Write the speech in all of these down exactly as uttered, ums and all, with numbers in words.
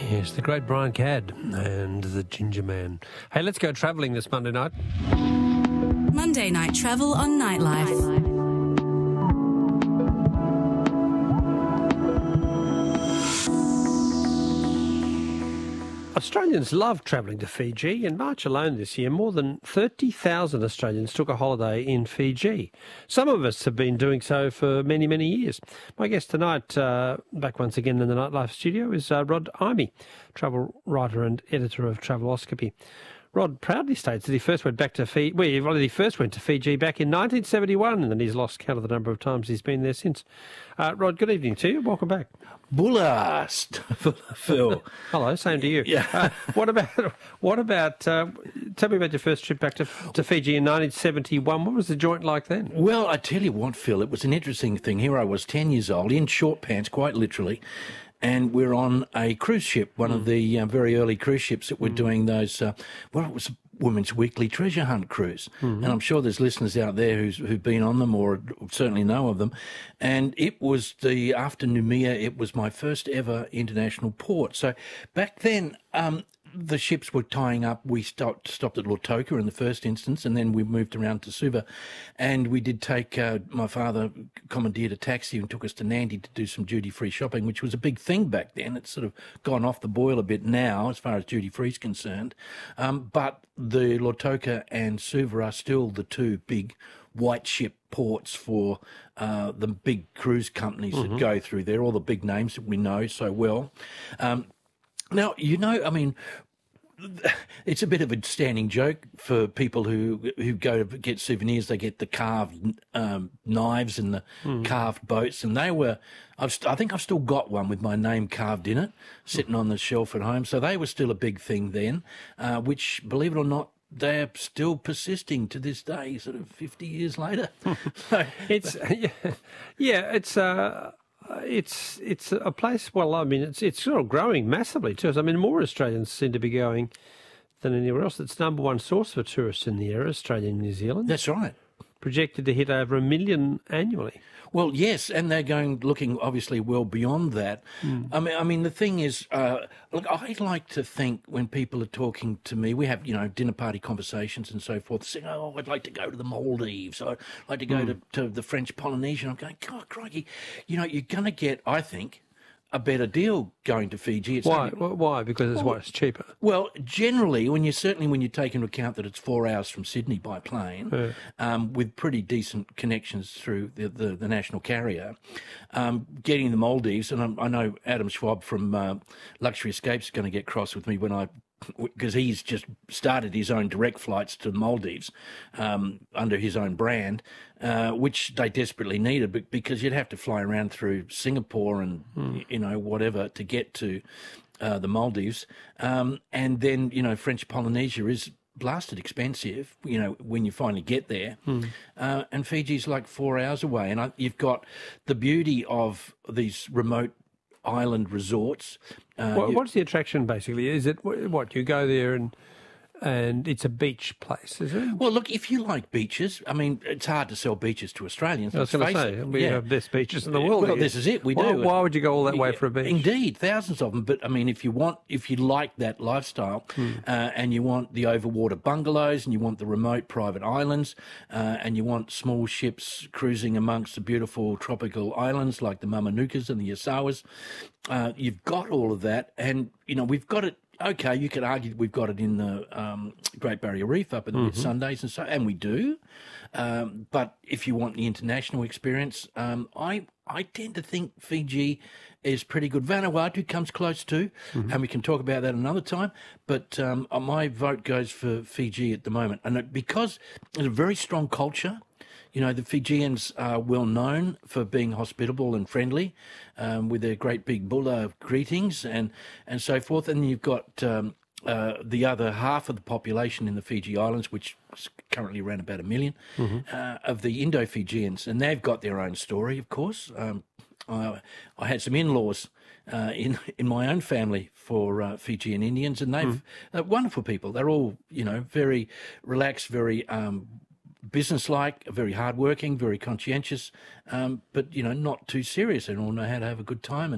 Yes, the great Brian Cadd and the Ginger Man. Hey, let's go travelling this Monday night. Monday Night Travel on Nightlife. Australians love travelling to Fiji. In March alone this year, more than thirty thousand Australians took a holiday in Fiji. Some of us have been doing so for many, many years. My guest tonight, uh, back once again in the Nightlife studio, is uh, Rod Imey, travel writer and editor of Traveloscopy. Rod proudly states that he first went back to Fiji. Well, he first went to Fiji back in nineteen seventy-one, and then he's lost count of the number of times he's been there since. Uh, Rod, good evening to you. Welcome back. Bullast, Phil. Hello, same to you. Yeah. Uh, what about? What about? Uh, tell me about your first trip back to to Fiji in nineteen seventy-one. What was the joint like then? Well, I tell you what, Phil, it was an interesting thing. Here I was, ten years old, in short pants, quite literally. And we're on a cruise ship, one mm. of the uh, very early cruise ships that were mm. doing those, uh, well, it was a Women's Weekly Treasure Hunt cruise. Mm-hmm. And I'm sure there's listeners out there who's, who've been on them or certainly know of them. And it was the, after Noumea, it was my first ever international port. So back then, um, the ships were tying up. We stopped stopped at Lautoka in the first instance, and then we moved around to Suva. And we did take, uh, my father commandeered a taxi and took us to Nandi to do some duty-free shopping, which was a big thing back then. It's sort of gone off the boil a bit now as far as duty-free is concerned. Um, but the Lautoka and Suva are still the two big white ship ports for uh, the big cruise companies mm-hmm. that go through there, all the big names that we know so well. Um, now, you know, I mean, it's a bit of a standing joke for people who who go to get souvenirs. They get the carved um, knives and the mm. carved boats, and they were. I've st- I think I've still got one with my name carved in it, sitting mm. on the shelf at home. So they were still a big thing then, uh, which, believe it or not, they're still persisting to this day, sort of fifty years later. so, it's yeah, yeah, it's. Uh... It's it's a place. Well, I mean, it's it's sort of growing massively too. I mean, more Australians seem to be going than anywhere else. It's number one source for tourists in the area, Australia and New Zealand. That's right. Projected to hit over a million annually. Well, yes, and they're going looking obviously well beyond that. Mm. I mean, I mean, the thing is, uh, look, I like to think when people are talking to me, we have you know dinner party conversations and so forth, saying, "Oh, I'd like to go to the Maldives. I'd like to go mm. to, to the French Polynesia." I'm going, God, crikey, you know, you're going to get, I think, a better deal going to Fiji. It's Why? only, Why? Because it's, well, what, it's cheaper. Well, generally, when you certainly when you take into account that it's four hours from Sydney by plane, yeah. um, with pretty decent connections through the the, the national carrier, um, getting the Maldives, and I, I know Adam Schwab from uh, Luxury Escapes is going to get cross with me when I. Because he's just started his own direct flights to the Maldives um, under his own brand, uh, which they desperately needed, but because you'd have to fly around through Singapore and mm. you know whatever to get to uh, the Maldives, um, and then you know French Polynesia is blasted expensive. You know when you finally get there, mm. uh, and Fiji's like four hours away, and I, you've got the beauty of these remote island resorts. Uh, what, what's the attraction, basically? Is it, what, you go there and and it's a beach place, is it? Well, look, if you like beaches, I mean, it's hard to sell beaches to Australians. I was going to say, it. we yeah. have best beaches in the world. Well, here. this is it, we why, do. Why would you go all that way for a beach? Indeed, thousands of them. But, I mean, if you want, if you like that lifestyle hmm. uh, and you want the overwater bungalows and you want the remote private islands uh, and you want small ships cruising amongst the beautiful tropical islands like the Mamanukas and the Yasawas, uh, you've got all of that. And, you know, we've got it. Okay, you could argue we've got it in the um, Great Barrier Reef up in the mm-hmm. Sundays and so, and we do. Um, but if you want the international experience, um, I I tend to think Fiji is pretty good. Vanuatu comes close too, mm-hmm. and we can talk about that another time. But um, my vote goes for Fiji at the moment, and because it's a very strong culture. You know, the Fijians are well known for being hospitable and friendly, um, with their great big bula greetings and, and so forth. And you've got um, uh, the other half of the population in the Fiji Islands, which is currently around about a million, mm-hmm. uh, of the Indo-Fijians. And they've got their own story, of course. Um, I, I had some in-laws uh, in in my own family for uh, Fijian Indians, and they've mm. uh, wonderful people. They're all, you know, very relaxed, very um, businesslike, very hardworking, very conscientious, um, but, you know, not too serious. They all know how to have a good time and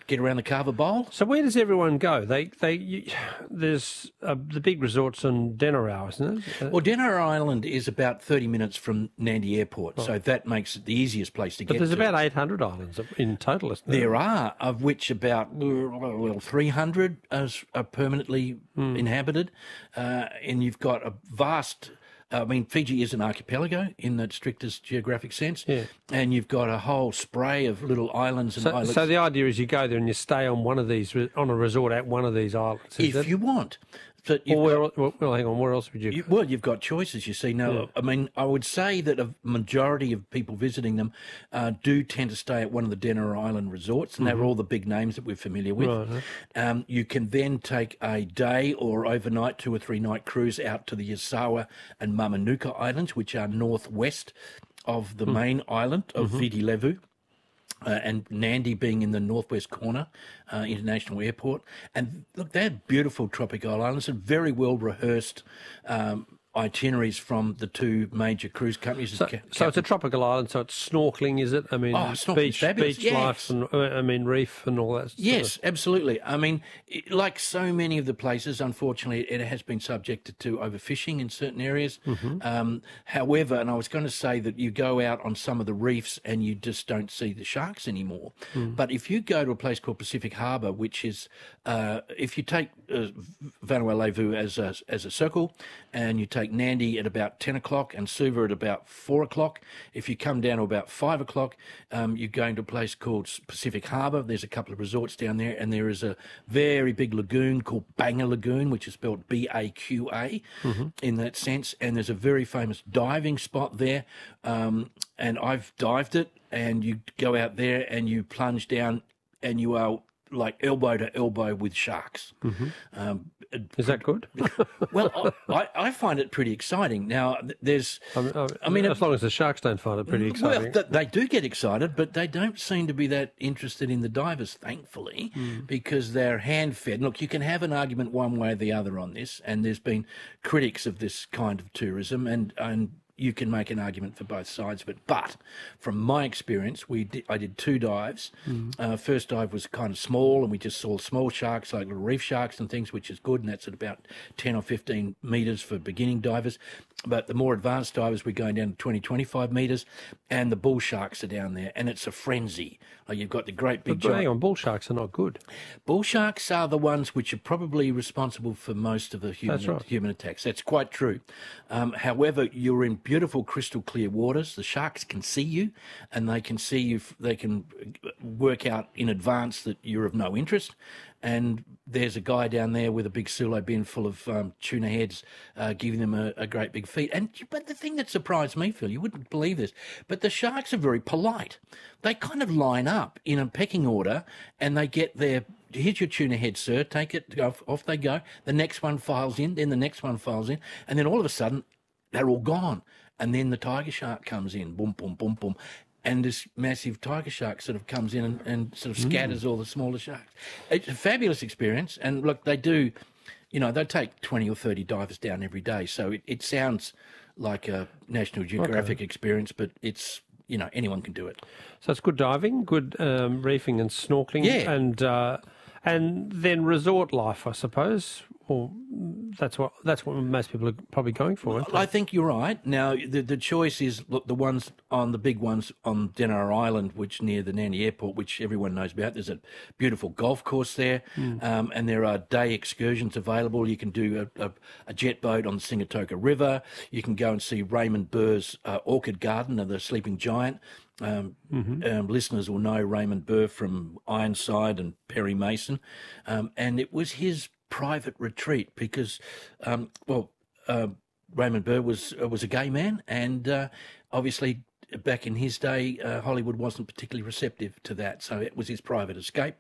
get around the Carver Bowl. So where does everyone go? They they you, there's uh, the big resorts on Denarau, isn't it? Uh, Well, Denarau Island is about thirty minutes from Nandi Airport, so that makes it the easiest place to but get there's to. about eight hundred islands in total, isn't there? There are, of which about well, three hundred are, are permanently Hmm. inhabited, uh, and you've got a vast. I mean, Fiji is an archipelago in the strictest geographic sense, Yeah. and you've got a whole spray of little islands and So, islets. so the idea is you go there and you stay on one of these re- on a resort at one of these islands. Is if it? you want. But you've Or where, got- well, well, hang on. Where else would you? You, well, you've got choices, you see. Now, Yeah. I mean, I would say that a majority of people visiting them uh, do tend to stay at one of the Denarau Island resorts, and they're all the big names that we're familiar with. Mm-hmm. Right, Um, you can then take a day or overnight, two or three night cruise out to the Yasawa and Mamanuca Islands, which are northwest of the Hmm. main island of Mm-hmm. Viti Levu. Uh, and Nandi being in the northwest corner, uh, International Airport. And look, they're beautiful tropical islands and very well rehearsed um, itineraries from the two major cruise companies. So, Ca- so it's a tropical island. So it's snorkeling, is it? I mean, Oh, snorkeling's beach, fabulous, beach yes. life, and uh, I mean, reef and all that. sort of- Yes, absolutely. I mean, it, like so many of the places, unfortunately, it has been subjected to overfishing in certain areas. Um, however, and I was going to say that you go out on some of the reefs and you just don't see the sharks anymore. But if you go to a place called Pacific Harbour, which is, uh, if you take uh, Vanuatu as a, as a circle, and you take Nandi at about ten o'clock and Suva at about four o'clock, if you come down to about five o'clock, um, you're going to a place called Pacific Harbour. There's a couple of resorts down there, and there is a very big lagoon called Banga Lagoon, which is spelled B A Q A in that sense. And there's a very famous diving spot there, um, and I've dived it. And you go out there and you plunge down, and you are like elbow to elbow with sharks. Um, Is that good? well, I, I find it pretty exciting. Now, th- there's, I mean, I mean, as long as the sharks don't find it pretty exciting. well, th- they do get excited, but they don't seem to be that interested in the divers, thankfully, because they're hand-fed. Look, you can have an argument one way or the other on this, and there's been critics of this kind of tourism, and and you can make an argument for both sides of it. But from my experience, we did, I did two dives. Uh, first dive was kind of small, and we just saw small sharks, like little reef sharks and things, which is good, and that's at about ten or fifteen metres for beginning divers. But the more advanced divers, we're going down to twenty, twenty-five metres, and the bull sharks are down there, and it's a frenzy. Like you've got the great big but giant... hang on, bull sharks are not good. Bull sharks are the ones which are probably responsible for most of the human, That's right. human attacks. That's quite true. Um, however, you're in beautiful crystal clear waters. The sharks can see you, and they can see you. They can work out in advance that you're of no interest. And there's a guy down there with a big silo bin full of um, tuna heads, uh, giving them a, a great big feed. And but the thing that surprised me, Phil, you wouldn't believe this, but the sharks are very polite. They kind of line up in a pecking order, and they get their here's your tuna head, sir. Take it. Off, off they go. The next one files in. Then the next one files in, and then all of a sudden, they're all gone. And then the tiger shark comes in. Boom, boom, boom, boom. And this massive tiger shark sort of comes in and, and sort of scatters all the smaller sharks. It's a fabulous experience. And look, they do, you know, they take twenty or thirty divers down every day. So it, it sounds like a National Geographic experience, but it's, you know, anyone can do it. So it's good diving, good um, reefing and snorkeling, Yeah. and uh, and then resort life, I suppose. Or that's what that's what most people are probably going for. Aren't they? I think you're right. Now, the the choice is, look, the ones on the big ones on Denarau Island, which near the Nandi Airport, which everyone knows about. There's a beautiful golf course there, um, and there are day excursions available. You can do a, a, a jet boat on the Singatoka River. You can go and see Raymond Burr's uh, Orchid Garden of the Sleeping Giant. Um, um, listeners will know Raymond Burr from Ironside and Perry Mason, um, and it was his private retreat because, um, well, uh, Raymond Burr was uh, was a gay man, and uh, obviously back in his day, uh, Hollywood wasn't particularly receptive to that, so it was his private escape.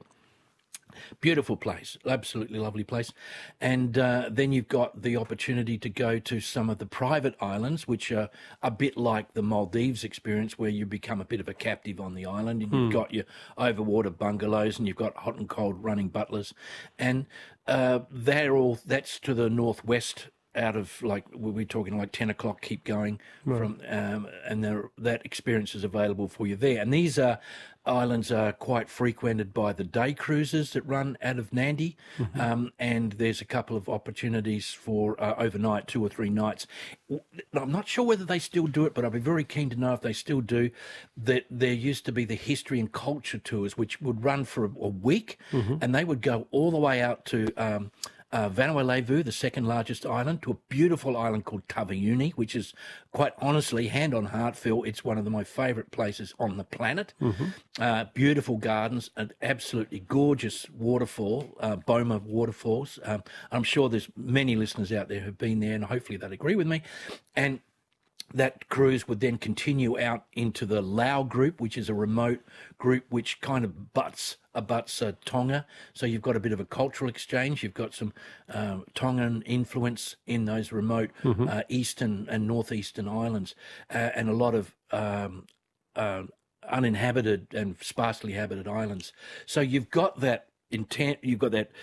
Beautiful place, absolutely lovely place. And uh, then you've got the opportunity to go to some of the private islands, which are a bit like the Maldives experience, where you become a bit of a captive on the island, and you've got your overwater bungalows, and you've got hot and cold running butlers, and uh, they're all that's to the northwest out of, like, we're talking like ten o'clock, keep going right. from, um, and there, that experience is available for you there. And these are, islands are quite frequented by the day cruises that run out of Nandi, mm-hmm. um, and there's a couple of opportunities for uh, overnight, two or three nights. I'm not sure whether they still do it, but I'd be very keen to know if they still do. That there used to be the history and culture tours, which would run for a, a week, mm-hmm. and they would go all the way out to um, Uh, Vanuatu, the second largest island, to a beautiful island called Taveuni, which is, quite honestly, hand on heart, Phil, it's one of the, my favourite places on the planet. Mm-hmm. Uh, beautiful gardens, an absolutely gorgeous waterfall, uh, Boma Waterfalls. Um, I'm sure there's many listeners out there who've been there, and hopefully they'll agree with me. And that cruise would then continue out into the Lau group, which is a remote group which kind of butts abuts uh, Tonga. So you've got a bit of a cultural exchange. You've got some uh, Tongan influence in those remote mm-hmm. uh, eastern and northeastern islands, uh, and a lot of um, uh, uninhabited and sparsely inhabited islands. So you've got that intent. You've got that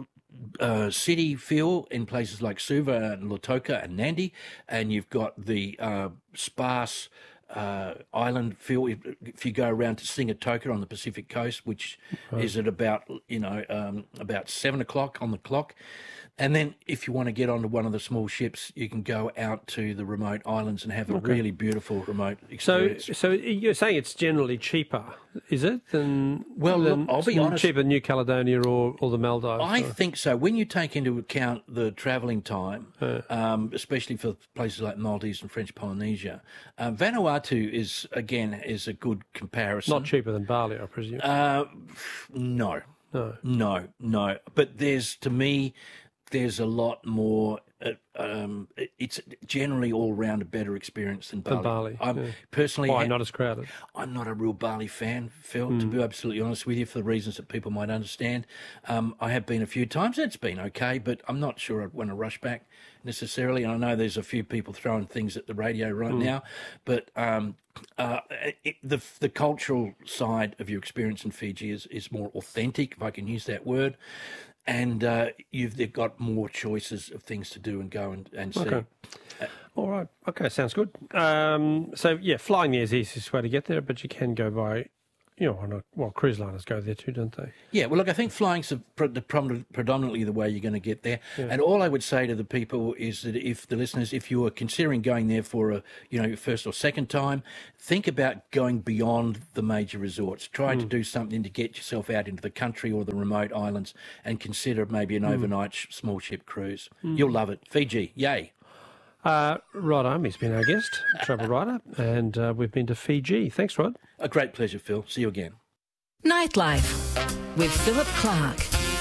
Uh, city feel in places like Suva and Lautoka and Nandi, and you've got the uh, sparse uh, island feel if, if you go around to Singatoka on the Pacific coast, which right. is at about you know um, about seven o'clock on the clock. And then if you want to get onto one of the small ships, you can go out to the remote islands and have a okay. really beautiful remote experience. So, so you're saying it's generally cheaper, is it? Than, well, than look, I'll be honest. Cheaper than New Caledonia or, or the Maldives? I or? think so. When you take into account the travelling time, uh, um, especially for places like Maldives and French Polynesia, uh, Vanuatu is, again, is a good comparison. Not cheaper than Bali, I presume? Uh, no. No. No, no. But there's, to me... there's a lot more. Uh, um, it's generally all round a better experience than Bali. Than Bali. I'm yeah. personally. Why not as crowded? I'm not a real Bali fan, Phil. Mm. To be absolutely honest with you, for the reasons that people might understand. Um, I have been a few times. It's been okay, but I'm not sure I'd want to rush back necessarily. And I know there's a few people throwing things at the radio right mm. now, but um, uh, it, the the cultural side of your experience in Fiji is is more authentic, if I can use that word. And uh, you've they've got more choices of things to do and go and, and see. Okay. All right. Okay, sounds good. Um, so, yeah, flying there is the easiest way to get there, but you can go by, you know, on a, well, cruise liners go there too, don't they? Yeah, well, look, I think flying's the, the, predominantly the way you're going to get there. Yeah. And all I would say to the people is that if the listeners, if you are considering going there for a, you know, first or second time, think about going beyond the major resorts. Try mm. to do something to get yourself out into the country or the remote islands and consider maybe an mm. overnight sh- small ship cruise. Mm. You'll love it. Fiji, yay. Uh, Rod Army's been our guest, travel writer, and uh, we've been to Fiji. Thanks, Rod. A great pleasure, Phil. See you again. Nightlife with Philip Clark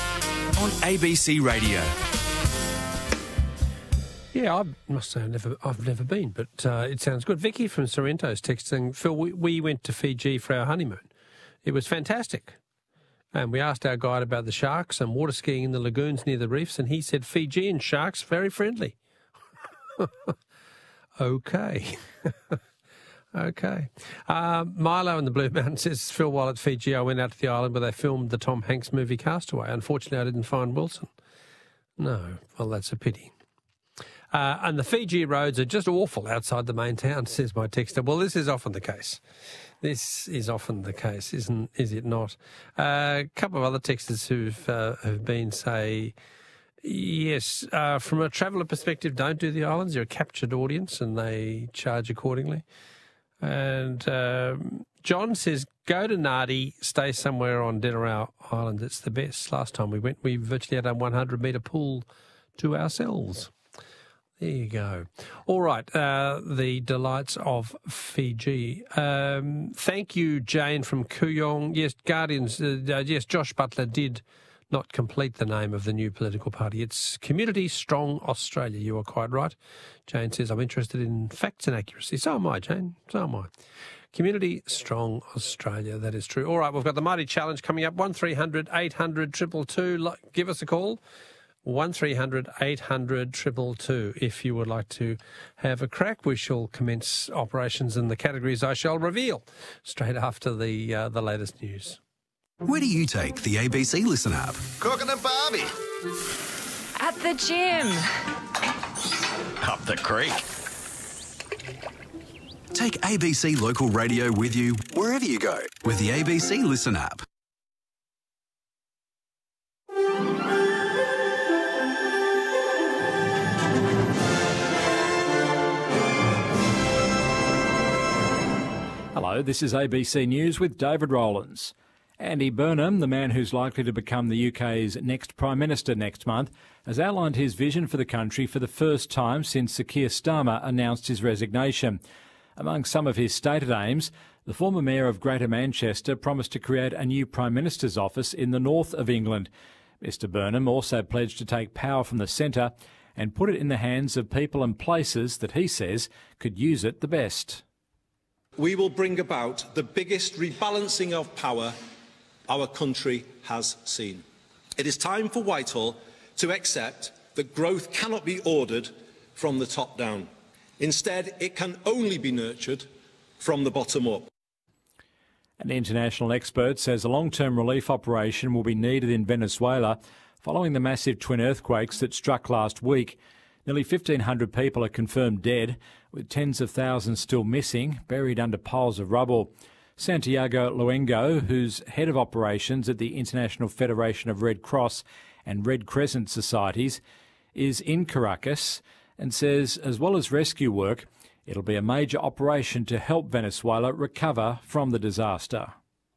on A B C Radio. Yeah, I must say I've never, I've never been, but uh, it sounds good. Vicky from Sorrento's texting, Phil, we, we went to Fiji for our honeymoon. It was fantastic. And we asked our guide about the sharks and water skiing in the lagoons near the reefs, and he said Fijian sharks, very friendly. Okay. Okay. Uh, Milo in the Blue Mountain says, Phil, while at Fiji, I went out to the island where they filmed the Tom Hanks movie Castaway. Unfortunately, I didn't find Wilson. No, well, that's a pity. Uh, and the Fiji roads are just awful outside the main town, says my texter. Well, this is often the case. This is often the case, isn't is it not? Uh, a couple of other texters who've, uh, have been, say... Yes, uh, from a traveller perspective, don't do the islands. You're a captured audience and they charge accordingly. And um, John says, go to Nadi, stay somewhere on Denarau Island. It's the best. Last time we went, we virtually had a one hundred metre pool to ourselves. There you go. All right, uh, the delights of Fiji. Um, thank you, Jane from Kooyong. Yes, Guardians, uh, yes, Josh Butler did not complete the name of the new political party. It's Community Strong Australia. You are quite right. Jane says, I'm interested in facts and accuracy. So am I, Jane. So am I. Community Strong Australia. That is true. All right, we've got the Mighty Challenge coming up. one three hundred eight hundred two two two. Give us a call. one three hundred eight hundred two two two. If you would like to have a crack, we shall commence operations in the categories I shall reveal straight after the uh, the latest news. Where do you take the A B C Listen app? Cooking and Barbie. At the gym. up the creek. Take A B C Local Radio with you wherever you go with the A B C Listen app. Hello, this is A B C News with David Rowlands. Andy Burnham, the man who's likely to become the U K's next Prime Minister next month, has outlined his vision for the country for the first time since Sir Keir Starmer announced his resignation. Among some of his stated aims, the former Mayor of Greater Manchester promised to create a new Prime Minister's office in the north of England. Mister Burnham also pledged to take power from the centre and put it in the hands of people and places that he says could use it the best. We will bring about the biggest rebalancing of power our country has seen. It is time for Whitehall to accept that growth cannot be ordered from the top down. Instead, it can only be nurtured from the bottom up. An international expert says a long-term relief operation will be needed in Venezuela following the massive twin earthquakes that struck last week. Nearly fifteen hundred people are confirmed dead, with tens of thousands still missing, buried under piles of rubble. Santiago Luengo, who's head of operations at the International Federation of Red Cross and Red Crescent Societies, is in Caracas and says, as well as rescue work, it'll be a major operation to help Venezuela recover from the disaster.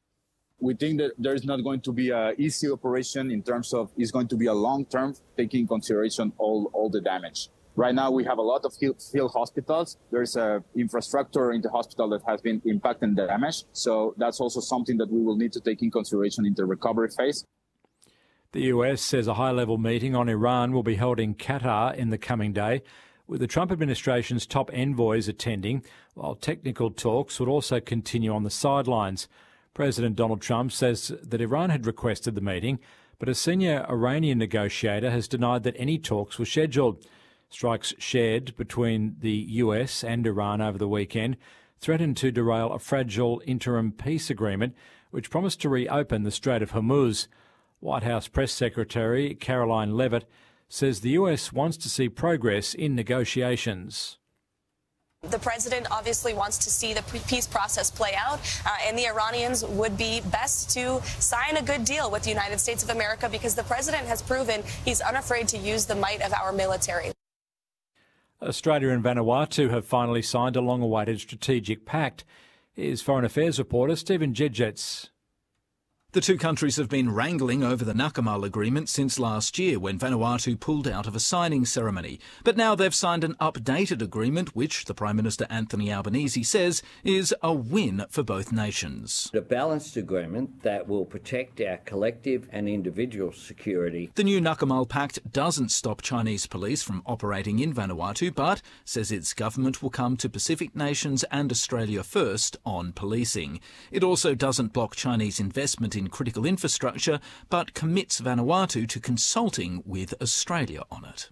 We think that there is not going to be an easy operation in terms of it's going to be a long-term, taking into consideration all, all the damage. Right now, we have a lot of field hospitals. There's a infrastructure in the hospital that has been impacted and damaged. So that's also something that we will need to take in consideration in the recovery phase. The U S says a high-level meeting on Iran will be held in Qatar in the coming day, with the Trump administration's top envoys attending, while technical talks would also continue on the sidelines. President Donald Trump says that Iran had requested the meeting, but a senior Iranian negotiator has denied that any talks were scheduled. Strikes shared between the U S and Iran over the weekend threatened to derail a fragile interim peace agreement which promised to reopen the Strait of Hormuz. White House Press Secretary Caroline Leavitt says the U S wants to see progress in negotiations. The president obviously wants to see the peace process play out, uh, and the Iranians would be best to sign a good deal with the United States of America because the president has proven he's unafraid to use the might of our military. Australia and Vanuatu have finally signed a long-awaited strategic pact. Here's Foreign Affairs reporter Stephen Jedjets. The two countries have been wrangling over the Nakamal agreement since last year when Vanuatu pulled out of a signing ceremony. But now they've signed an updated agreement which the Prime Minister Anthony Albanese says is a win for both nations. A balanced agreement that will protect our collective and individual security. The new Nakamal Pact doesn't stop Chinese police from operating in Vanuatu but says its government will come to Pacific nations and Australia first on policing. It also doesn't block Chinese investment in in critical infrastructure, but commits Vanuatu to consulting with Australia on it.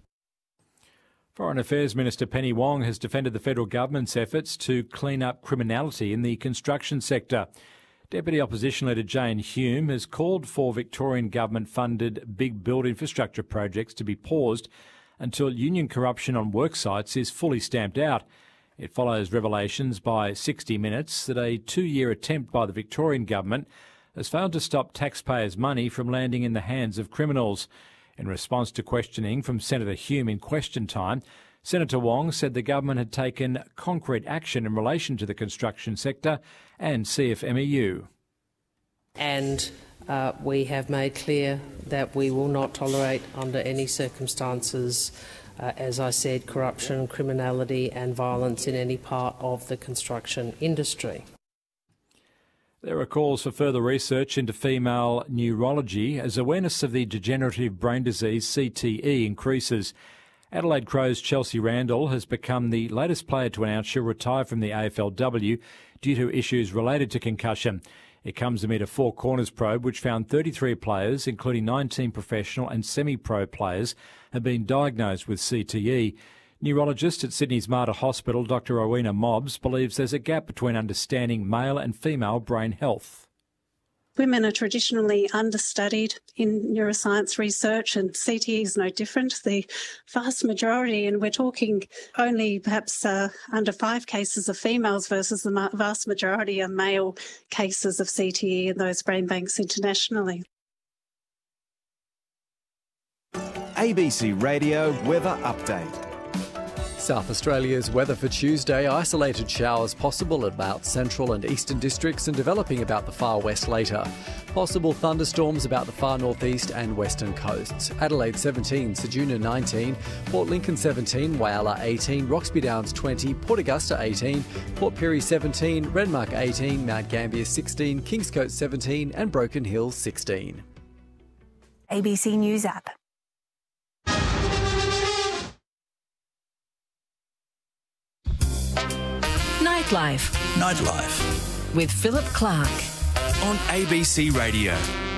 Foreign Affairs Minister Penny Wong has defended the federal government's efforts to clean up criminality in the construction sector. Deputy Opposition Leader Jane Hume has called for Victorian government-funded big build infrastructure projects to be paused until union corruption on work sites is fully stamped out. It follows revelations by sixty minutes that a two-year attempt by the Victorian government has failed to stop taxpayers' money from landing in the hands of criminals. In response to questioning from Senator Hume in question time, Senator Wong said the government had taken concrete action in relation to the construction sector and C F M E U. And uh, we have made clear that we will not tolerate under any circumstances, uh, as I said, corruption, criminality and violence in any part of the construction industry. There are calls for further research into female neurology as awareness of the degenerative brain disease C T E increases. Adelaide Crow's Chelsea Randall has become the latest player to announce she'll retire from the A F L W due to issues related to concussion. It comes amid a Four Corners probe which found thirty-three players, including nineteen professional and semi-pro players, have been diagnosed with C T E. Neurologist at Sydney's Mater Hospital, Doctor Rowena Mobbs, believes there's a gap between understanding male and female brain health. Women are traditionally understudied in neuroscience research, and C T E is no different. The vast majority, and we're talking only perhaps uh, under five cases of females versus the ma- vast majority are male cases of C T E in those brain banks internationally. A B C Radio Weather Update. South Australia's weather for Tuesday: isolated showers possible at about central and eastern districts and developing about the far west later. Possible thunderstorms about the far northeast and western coasts. Adelaide seventeen, Ceduna nineteen, Port Lincoln seventeen, Whyalla eighteen, Roxby Downs twenty, Port Augusta eighteen, Port Pirie seventeen, Renmark eighteen, Mount Gambier sixteen, Kingscote seventeen and Broken Hill sixteen. A B C News app. Nightlife. Nightlife With Philip Clark. on A B C Radio.